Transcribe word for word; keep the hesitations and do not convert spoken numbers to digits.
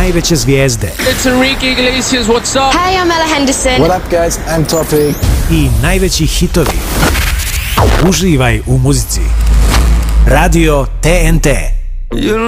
najveće zvijezde. It's Enrique Iglesias, what's up? Hey, I'm Ella Henderson. What up, guys? I'm Topi. I najveći hitovi. Uživaj u muzici. Radio T N T.